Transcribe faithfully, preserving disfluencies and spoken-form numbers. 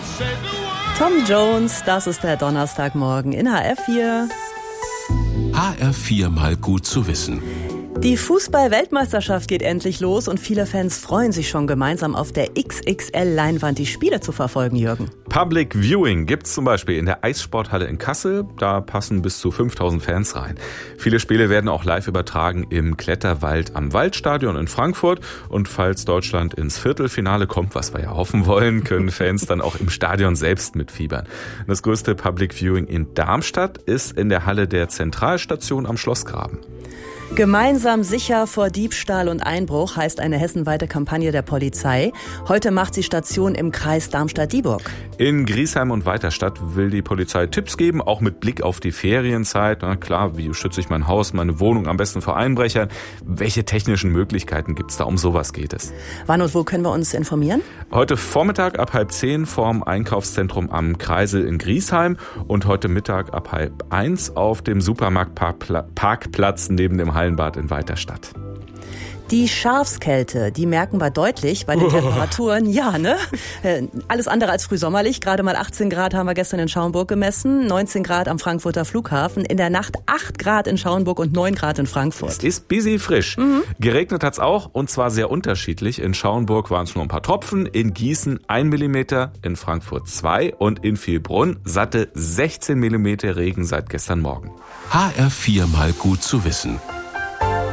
Tom Jones, das ist der Donnerstagmorgen in H R vier. H R vier mal gut zu wissen. Die Fußball-Weltmeisterschaft geht endlich los und viele Fans freuen sich schon gemeinsam auf der X X L-Leinwand die Spiele zu verfolgen, Jürgen. Public Viewing gibt's zum Beispiel in der Eissporthalle in Kassel. Da passen bis zu fünftausend Fans rein. Viele Spiele werden auch live übertragen im Kletterwald am Waldstadion in Frankfurt. Und falls Deutschland ins Viertelfinale kommt, was wir ja hoffen wollen, können Fans dann auch im Stadion selbst mitfiebern. Das größte Public Viewing in Darmstadt ist in der Halle der Zentralstation am Schlossgraben. Gemeinsam sicher vor Diebstahl und Einbruch heißt eine hessenweite Kampagne der Polizei. Heute macht sie Station im Kreis Darmstadt-Dieburg. In Griesheim und Weiterstadt will die Polizei Tipps geben, auch mit Blick auf die Ferienzeit. Na klar, wie schütze ich mein Haus, meine Wohnung am besten vor Einbrechern? Welche technischen Möglichkeiten gibt's da? Um sowas geht es. Wann und wo können wir uns informieren? Heute Vormittag ab halb zehn vorm Einkaufszentrum am Kreisel in Griesheim und heute Mittag ab halb eins auf dem Supermarktparkplatz neben dem Hallenbad in Weiterstadt. Die Schafskälte, die merken wir deutlich bei den Temperaturen. Ja, ne? Alles andere als frühsommerlich. Gerade mal achtzehn Grad haben wir gestern in Schaumburg gemessen, neunzehn Grad am Frankfurter Flughafen, in der Nacht acht Grad in Schaumburg und neun Grad in Frankfurt. Es ist busy frisch. Mhm. Geregnet hat's auch und zwar sehr unterschiedlich. In Schaumburg waren es nur ein paar Tropfen, in Gießen ein Millimeter, in Frankfurt zwei und in Vielbrunn satte sechzehn Millimeter Regen seit gestern Morgen. H R vier mal gut zu wissen.